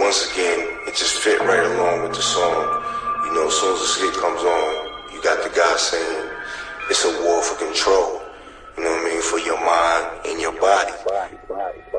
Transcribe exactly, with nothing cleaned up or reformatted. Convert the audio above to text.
once again, it just fit right along with the song. You know, as soon as the skit comes on, you got the guy saying, it's a war for control. You know what I mean? For your mind and your body.